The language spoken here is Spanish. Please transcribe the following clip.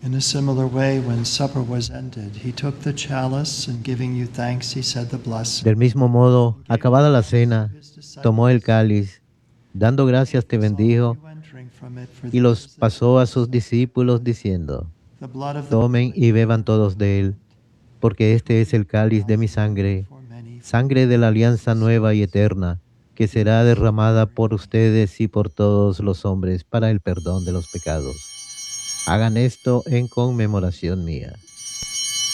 In a similar way, when supper was ended, he took the chalice, and giving you thanks, he said the blessing. Del mismo modo, acabada la cena, tomó el cáliz, dando gracias te bendijo y los pasó a sus discípulos diciendo: Tomen y beban todos de él, porque este es el cáliz de mi sangre, sangre de la alianza nueva y eterna, que será derramada por ustedes y por todos los hombres para el perdón de los pecados. Hagan esto en conmemoración mía.